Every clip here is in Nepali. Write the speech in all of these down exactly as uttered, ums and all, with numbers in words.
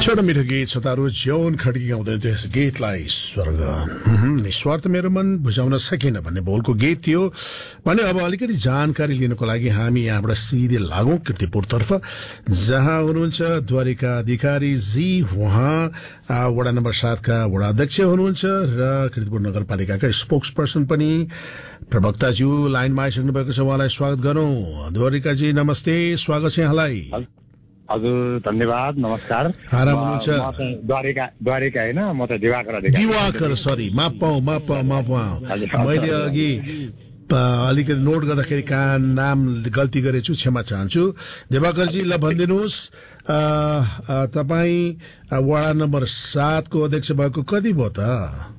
छोटा मिठो गीत श्रोताहरू ज्यौन खड्की गाउँदै त्यस गीतलाई स्वर्ग निस्वार्थ मेरो मन बुझाउन सकिन भन्ने बोलको गीत थियो भने अब अलिकति जानकारी लिनको लागि हामी यहाँबाट सिधै लागौं कीर्तिपुरतर्फ जहाँ हुनुहुन्छ द्वारिका अधिकारी जी उहाँ वडा नम्बर सात का वडा अध्यक्ष हुनुहुन्छ र कीर्तिपुर नगरपालिकाका स्पोक्स पर्सन पनि प्रवक्ताज्यू लाइनमा आइसक्नु भएको छ उहाँलाई स्वागत गरौं द्वारिकाजी नमस्ते स्वागत छ यहाँलाई हजुर धन्यवाद नमस्कार आराम हुनुहुन्छ म चाहिँ द्वारिका द्वारिका हैन म त दिवाकर अधिकारी दिवाकर सरी माफ पाऊ माफ पाऊ माफ पाऊ मैले अघि अलिकति नोट गर्दाखेरि कहाँ नाम गल्ती गरेछु क्षमा चाहन्छु दिवाकरजी ल भनिदिनुहोस् तपाईँ वडा नम्बर सात को अध्यक्ष भएको कति भयो त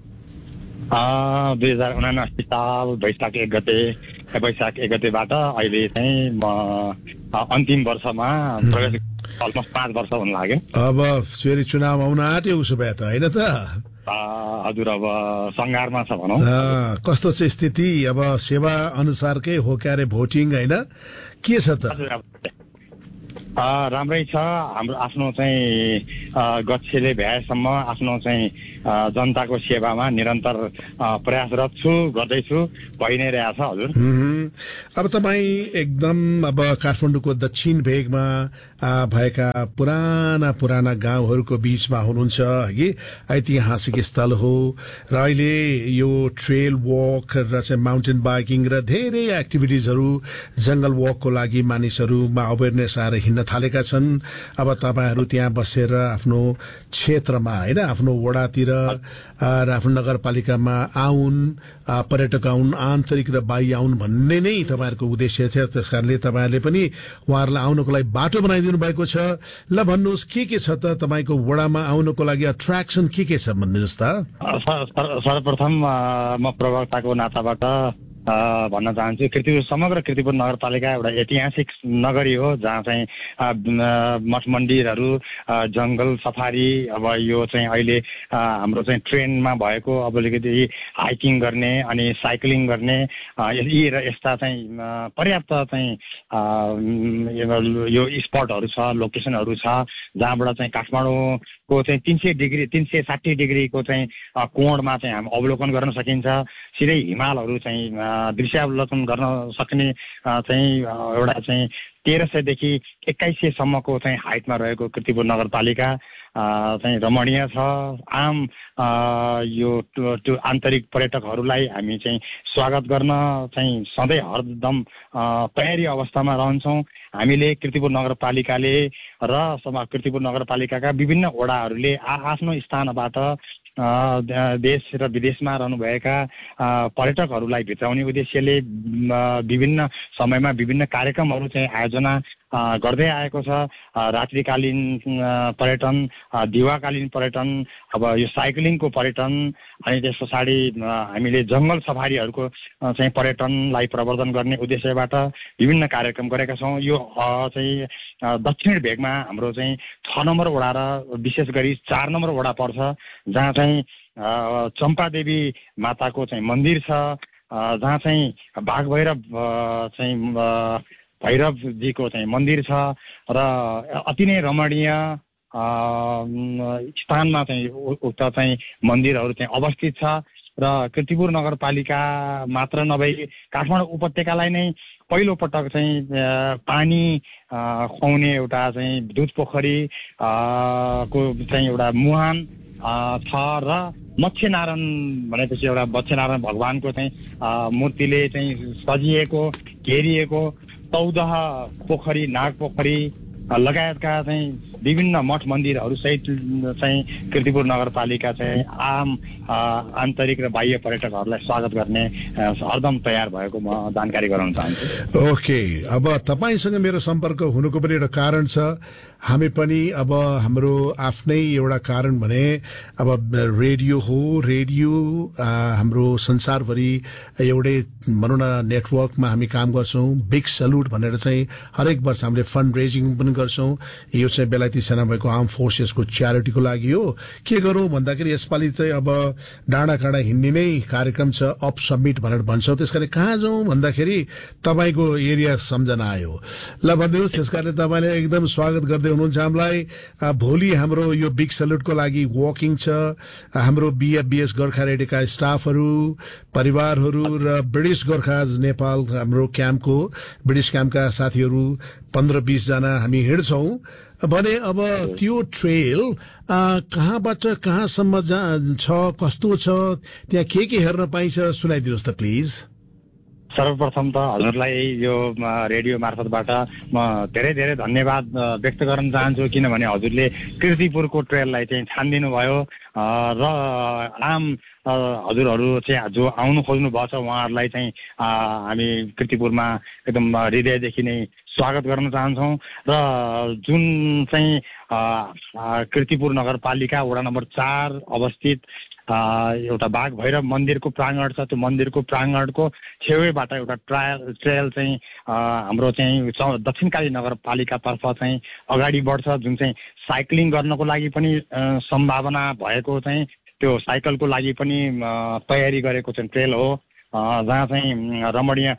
दुई हजार उनासी साल वैशाख एक गते वैशाख एक गतेबाट अहिले चाहिँ म अन्तिम वर्षमा प्रवेश अलमोस्ट पाँच वर्ष हुन लाग्यो अब फेरि चुनाव आउन आँट्यो उसो भए त होइन त हजुर अब संघारमा छ भनौँ कस्तो छ स्थिति अब सेवा अनुसारकै हो क्यारे भोटिङ होइन के छ त राम्रै छ हाम्रो आफ्नो चाहिँ गच्छेले भ्याएसम्म आफ्नो चाहिँ जनताको सेवामा निरन्तर प्रयासरत छु गर्दैछु भइ नै रहेछ हजुर अब तपाईँ एकदम अब काठमाडौँको दक्षिण भेगमा भएका पुराना पुराना गाउँहरूको बीचमा हुनुहुन्छ कि ऐतिहासिक स्थल हो र अहिले यो ट्रेल वक र चाहिँ माउन्टेन बाइकिङ र धेरै एक्टिभिटिजहरू जंगल वकको लागि मानिसहरूमा अवेरनेस आएर हिँड्न थालेका छन् अब तपाईहरू त्यहाँ बसेर आफ्नो क्षेत्रमा हैन आफ्नो वडातिर र आफ्नो नगरपालिकामा आउन पर्यटक आउन आन्तरिक र बाह्य आउन भन्ने नै तपाईहरुको उद्देश्य छ त्यसकारणले तपाईहरुले पनि उहाँहरुलाई आउनको लागि बाटो बनाइदिनु भएको छ ल भन्नुस् के के छ त तपाईको वडामा आउनको लागि अट्र्याक्सन के के छ भन्दिनुस् त सर्वप्रथम म प्रवक्ताको नाताबाट भन्न चाहन्छु कीर्तिपुर समग्र कीर्तिपुर नगरपालिका एउटा ऐतिहासिक नगरी हो जहाँ चाहिँ मठ मन्दिरहरू जंगल सफारी अब यो चाहिँ अहिले हाम्रो चाहिँ ट्रेनमा भएको अब अलिकति हाइकिङ गर्ने अनि साइक्लिङ गर्ने यी र यस्ता चाहिँ पर्याप्त चाहिँ यो स्पटहरू छ लोकेसनहरू छ जहाँबाट चाहिँ काठमाडौँको चाहिँ तीन सय डिग्री तीन सय साठी डिग्रीको चाहिँ कोणमा चाहिँ हामी अवलोकन गर्न सकिन्छ सिधै हिमालहरू चाहिँ दृश्यावलोकन गर्न सक्ने चाहिँ एउटा चाहिँ तेह्र सयदेखि एक्काइस सयसम्मको चाहिँ हाइटमा रहेको कीर्तिपुर नगरपालिका चाहिँ रमणीय छ आम यो आन्तरिक पर्यटकहरूलाई हामी चाहिँ स्वागत गर्न चाहिँ सधैँ हरदम तयारी अवस्थामा रहन्छौँ हामीले कीर्तिपुर नगरपालिकाले र कीर्तिपुर नगरपालिकाका विभिन्न वडाहरूले आफ्नो स्थानबाट देश र विदेशमा रहनुभएका पर्यटकहरूलाई भित्राउने उद्देश्यले विभिन्न समयमा विभिन्न कार्यक्रमहरू चाहिँ आयोजना गर्दै आएको छ रात्रिकालीन पर्यटन दिवाकालीन पर्यटन अब यो साइक्लिङको पर्यटन अनि त्यस पछाडि हामीले जंगल सफारीहरूको चाहिँ पर्यटनलाई प्रवर्धन गर्ने उद्देश्यबाट विभिन्न कार्यक्रम गरेका छौँ यो चाहिँ दक्षिण भेगमा हाम्रो चाहिँ छ नम्बर वडा र विशेष गरी चार नम्बर वडा पर्छ जहाँ चाहिँ चम्पादेवी माताको चाहिँ मन्दिर छ जहाँ चाहिँ बाघ भैरव चाहिँ भैरवजीको चाहिँ मन्दिर छ र अति नै रमणीय स्थानमा चाहिँ उक्त चाहिँ मन्दिरहरू चाहिँ अवस्थित छ र कीर्तिपुर नगरपालिका मात्र नभई काठमाडौँ उपत्यकालाई नै पहिलो पटक चाहिँ पानी खुवाउने एउटा चाहिँ दुध पोखरी को चाहिँ एउटा मुहान छ र मत्स्यनारायण भनेपछि एउटा मत्स्यनारायण भगवानको चाहिँ मूर्तिले चाहिँ सजिएको घेरिएको चौध पोखरी नाग पोखरी लगायतका चाहिँ विभिन्न मठ मन्दिरहरू सहित चाहिँ कीर्तिपुर नगरपालिका चाहिँ आम आन्तरिक र बाह्य पर्यटकहरूलाई स्वागत गर्ने हरदम तयार भएको म जानकारी गराउन चाहन्छु ओके अब तपाईसँग मेरो सम्पर्क हुनुको पनि एउटा कारण छ हामी पनि अब हाम्रो आफ्नै एउटा कारण भने अब रेडियो हो रेडियो हाम्रो संसारभरि एउटै भनौँ न नेटवर्कमा हामी काम गर्छौं बिग सल्युट भनेर चाहिँ हरेक वर्ष हामीले फन्ड रेजिङ पनि गर्छौं यो चाहिँ बेला भारतीय सेना भएको आर्म फोर्सेसको च्यारिटीको लागि हो के गरौँ भन्दाखेरि यसपालि चाहिँ अब डाँडा काँडा हिँड्ने नै कार्यक्रम छ अप सब्मिट भनेर भन्छौँ त्यसकारण कहाँ जाउँ भन्दाखेरि तपाईँको एरिया सम्झना आयो ल भनिदिनुहोस् त्यसकारण तपाईँले एकदम स्वागत गर्दै हुनुहुन्छ हामीलाई भोलि हाम्रो यो बिग सल्युटको लागि वकिङ छ हाम्रो बिएफबिएस गोर्खा रेडियोका स्टाफहरू परिवारहरू र ब्रिटिस गोर्खाज नेपाल हाम्रो क्याम्पको ब्रिटिस क्याम्पका साथीहरू पन्ध्र बीस जना हामी हिँड्छौँ भने अब त्यो ट्रेल कहाँबाट कहाँसम्म छ कस्तो छ त्यहाँ के के हेर्न पाइन्छ सुनाइदिनुहोस् त प्लिज सर्वप्रथम त हजुरलाई यो रेडियो मार्फतबाट म धेरै धेरै धन्यवाद व्यक्त गर्न चाहन्छु किनभने हजुरले कीर्तिपुरको ट्रेललाई चाहिँ छानिदिनु भयो र आम हजुरहरू चाहिँ जो आउनु खोज्नु भएको छ उहाँहरूलाई चाहिँ हामी कीर्तिपुरमा एकदम हृदयदेखि नै स्वागत गर्न चाहन्छौँ र जुन चाहिँ कीर्तिपुर नगरपालिका वडा नम्बर चार अवस्थित एउटा बाघ भैरव मन्दिरको प्राङ्गण छ त्यो मन्दिरको प्राङ्गणको छेउबाट एउटा ट्रायल ट्रेल चाहिँ हाम्रो चाहिँ दक्षिणकाली नगरपालिकातर्फ चाहिँ अगाडि बढ्छ जुन चाहिँ साइक्लिङ गर्नको लागि पनि सम्भावना भएको चाहिँ त्यो साइकलको लागि पनि तयारी गरेको चाहिँ ट्रेल हो जहाँ चाहिँ रमणीय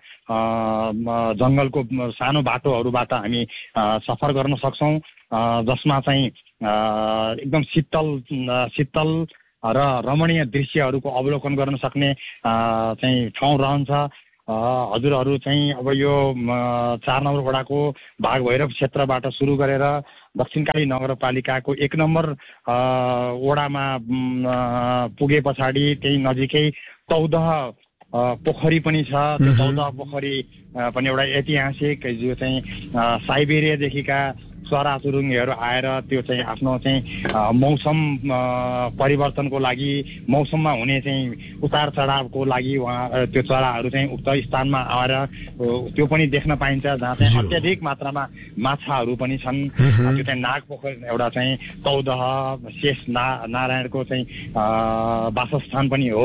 जङ्गलको सानो बाटोहरूबाट हामी सफर गर्न सक्छौँ जसमा चाहिँ एकदम शीतल शीतल र रमणीय दृश्यहरूको अवलोकन गर्न सक्ने चाहिँ ठाउँ रहन्छ हजुरहरू चाहिँ अब यो चार नम्बर वडाको बाघ भैरव क्षेत्रबाट सुरु गरेर दक्षिणकाली नगरपालिकाको एक नम्बर वडामा पुगे पछाडि त्यही नजिकै चौध पोखरी पनि छ त्यो चौध पोखरी पनि एउटा ऐतिहासिक जो चाहिँ साइबेरियादेखिका चराचुरुङ्गीहरू आएर त्यो चाहिँ आफ्नो चाहिँ मौसम परिवर्तनको लागि मौसममा हुने चाहिँ उतार चढावको लागि उहाँ त्यो चराहरू चाहिँ उक्त स्थानमा आएर त्यो पनि देख्न पाइन्छ जहाँ चाहिँ अत्याधिक मात्रामा माछाहरू पनि छन् त्यो चाहिँ नाग पोखरी एउटा चाहिँ चौध शेष ना नारायणको चाहिँ वासस्थान पनि हो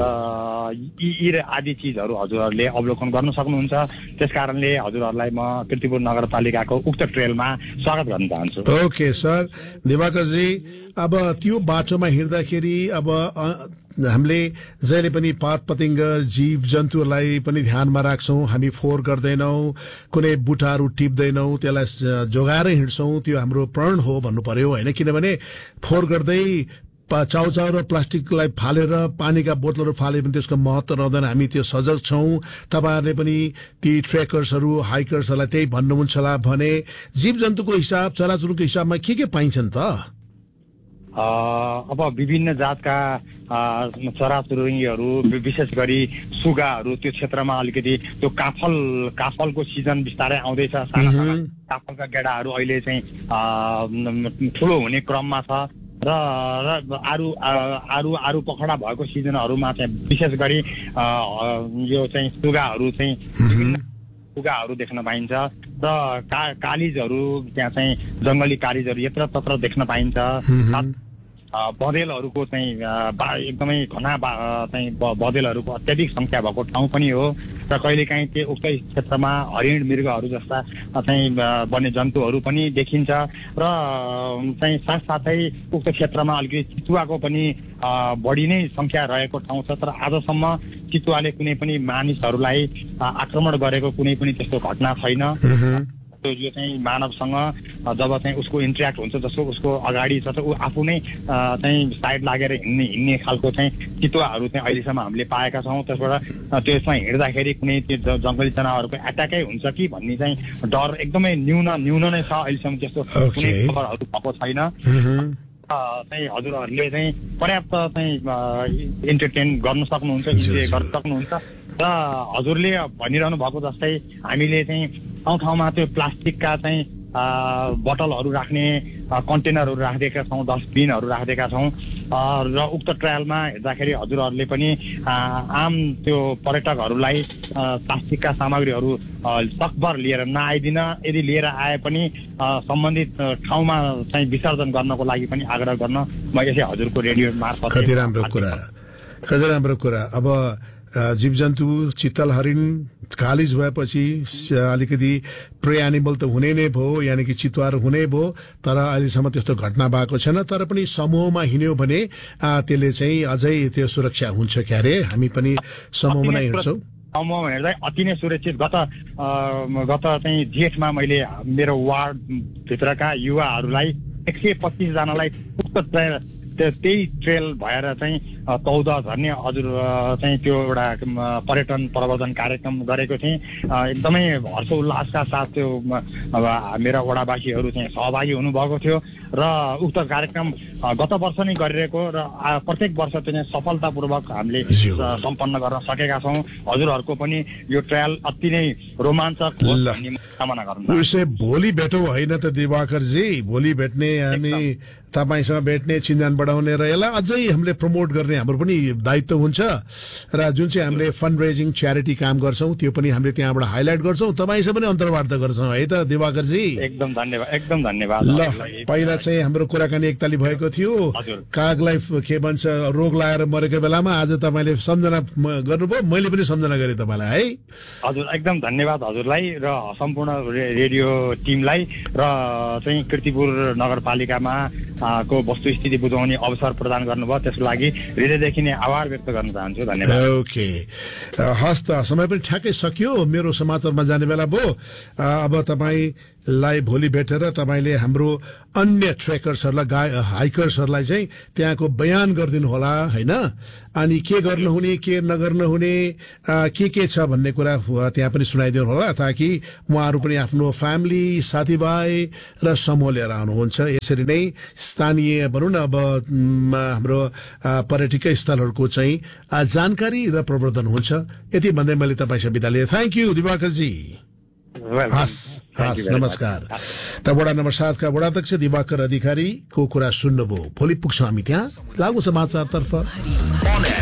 यी आदि चिजहरू हजुरहरूले अवलोकन गर्न सक्नुहुन्छ त्यस कारणले हजुरहरूलाई म कीर्तिपुर नगरपालिकाको उक्त ट्रेलमा स्वागत गर्न चाहन्छु। ओके सर दिवाकरजी अब त्यो बाटोमा हिँड्दाखेरि अब हामीले जहिले पनि पात पतिङ्ग जीव जन्तुहरूलाई पनि ध्यानमा राख्छौँ हामी फोहोर गर्दैनौँ कुनै बुटाहरू टिप्दैनौँ त्यसलाई जोगाएरै हिँड्छौँ त्यो हाम्रो प्रण हो भन्नु पर्यो होइन किनभने फोहोर गर्दै चाउचाउ र प्लास्टिकलाई फालेर पानीका बोतलहरू फाले पनि त्यसको महत्त्व रहँदैन हामी त्यो सजग छौँ तपाईँहरूले पनि ती ट्रेकर्सहरू हाइकर्सहरूलाई त्यही भन्नुहुन्छ होला भने जीव जन्तुको हिसाब चराचुरुङ्गीको हिसाबमा के के पाइन्छन् त अब विभिन्न जातका चराचुरुङ्गीहरू विशेष गरी सुगाहरू त्यो क्षेत्रमा अलिकति त्यो काफल काफलको सिजन बिस्तारै आउँदैछ साना साना काफलका गेडाहरू अहिले चाहिँ ठुलो हुने क्रममा छ र आरु आरु आरु पखडा भएको सिजनहरूमा चाहिँ विशेष गरी यो चाहिँ सुगाहरू चाहिँ विभिन्न सुगाहरू देख्न पाइन्छ र का कालिजहरू त्यहाँ चाहिँ जङ्गली कालिजहरू यत्र तत्र देख्न पाइन्छ बँदेलहरूको चाहिँ एकदमै घना चाहिँ बँदेलहरूको अत्याधिक सङ्ख्या भएको ठाउँ पनि हो र कहिलेकाहीँ त्यो उक्त क्षेत्रमा हरिण मृगहरू जस्ता चाहिँ वन्य जन्तुहरू पनि देखिन्छ र चाहिँ साथसाथै उक्त क्षेत्रमा अलिकति चितुवाको पनि बढी नै सङ्ख्या रहेको ठाउँ छ तर आजसम्म चितुवाले कुनै पनि मानिसहरूलाई आक्रमण गरेको कुनै पनि त्यस्तो घटना छैन यो चाहिँ मानवसँग जब चाहिँ उसको इन्ट्र्याक्ट हुन्छ जसको उसको अगाडि छ त ऊ आफू नै चाहिँ साइड लागेर हिँड्ने हिँड्ने खालको चाहिँ चितुवाहरू चाहिँ अहिलेसम्म हामीले पाएका छौँ त्यसबाट त्यसमा हिँड्दाखेरि कुनै त्यो जङ्गली जनावरको एट्याकै हुन्छ कि भन्ने चाहिँ डर एकदमै न्यून न्यून नै छ अहिलेसम्म त्यस्तो कुनै खबरहरू भएको छैन चाहिँ हजुरहरूले चाहिँ पर्याप्त चाहिँ इन्टरटेन गर्न सक्नुहुन्छ इन्जोय गर्न सक्नुहुन्छ र हजुरले भनिरहनु भएको जस्तै हामीले चाहिँ ठाउँ ठाउँमा त्यो प्लास्टिकका चाहिँ बोतलहरू राख्ने कन्टेनरहरू राखिदिएका छौँ डस्टबिनहरू राखिदिएका छौँ र उक्त ट्रायलमा हेर्दाखेरि हजुरहरूले पनि आम त्यो पर्यटकहरूलाई प्लास्टिकका सामग्रीहरू सकभर लिएर नआइदिन यदि लिएर आए पनि सम्बन्धित ठाउँमा चाहिँ विसर्जन गर्नको लागि पनि आग्रह गर्न म यसै हजुरको रेडियो मार्फत कति राम्रो कुरा कति राम्रो कुरा अब जीवजन्तु चित्तल हरिण खालिज भएपछि अलिकति प्रे एनिमल त हुने नै भयो, यानि कि चितुवार हुने भयो, तर अहिलेसम्म त्यस्तो घटना भएको छैन। तर पनि समूहमा हिँड्यो भने त्यसले चाहिँ अझै त्यो सुरक्षा हुन्छ क्यारे, हामी पनि समूहमा नै हिँड्छौँ। समूहमा हिँड्दा अति नै सुरक्षित। गत गत चाहिँ जेठमा मैले मेरो वार्डभित्रका युवाहरूलाई एक सय पच्चिस जनालाई त्यही ट्रेल भएर चाहिँ चौध झर्ने हजुर चाहिँ त्यो एउटा पर्यटन प्रवर्धन कार्यक्रम गरेको थिएँ। एकदमै हर्ष उल्लासका साथ त्यो मेरा वडावासीहरू चाहिँ सहभागी हुनुभएको थियो र उक्त कार्यक्रम गत वर्ष नै गरिरहेको र प्रत्येक वर्ष चाहिँ सफलतापूर्वक हामीले सम्पन्न गर्न सकेका छौँ। हजुरहरूको पनि यो ट्रायल अति नै रोमाञ्चक होस् भन्ने कामना गर्छु। भोलि भेटौँ होइन त दिवाकरजी, भोलि भेट्ने हामी तपाईँसँग भेट्ने चिन्जान बढाउने र यसलाई अझै हामीले प्रमोट गर्ने हाम्रो पनि दायित्व हुन्छ र जुन चाहिँ हामीले फन्ड रेजिङ च्यारिटी काम गर्छौँ त्यो पनि हामीले त्यहाँबाट हाइलाइट गर्छौँ, तपाईँसँग पनि अन्तर्वार्ता गर्छौँ है त दिवाकरजी। एकदम धन्यवाद, एकदम धन्यवाद। ल पहिला चाहिँ हाम्रो कुराकानी एकताली भएको थियो, कागलाई के भन्छ रोग लगाएर मरेको बेलामा, आज तपाईँले सम्झना गर्नुभयो, मैले पनि सम्झना गरेँ तपाईँलाई है। हजुर एकदम धन्यवाद हजुरलाई र सम्पूर्ण रेडियो टिमलाई र चाहिँ कीर्तिपुर नगरपालिकामा को वस्तुस्थिति बुझाउने अवसर प्रदान गर्नुभयो, त्यसको लागि हृदयदेखि नै आभार व्यक्त गर्न चाहन्छु। धन्यवाद। ओके, हस् त, समय पनि ठ्याक्कै सकियो, मेरो समाचारमा जाने बेला भयो। अब तपाईँलाई भोलि भेटेर तपाईँले हाम्रो अन्य ट्रेकर्सहरूलाई गाई हाइकर्सहरूलाई चाहिँ त्यहाँको बयान गरिदिनु होला होइन, अनि के गर्नुहुने के नगर्नुहुने के के छ भन्ने कुरा त्यहाँ पनि सुनाइदिनु होला, ताकि उहाँहरू पनि आफ्नो फ्यामिली साथीभाइ र समूह लिएर आउनुहुन्छ। यसरी नै स्थानीय भनौँ न अब हाम्रो पर्यटकीय स्थलहरूको चाहिँ जानकारी र प्रवर्धन हुन्छ। यति भन्दै मैले तपाईँसँग बिदा लिएँ। Thank you दिवाकरजी। हस् हस्, नमस्कार। त वडा नम्बर सातका वडाध्यक्ष दिवाकर अधिकारीको कुरा सुन्नुभयो। भोलि पुग्छौँ हामी त्यहाँ लागु समाचारतर्फ।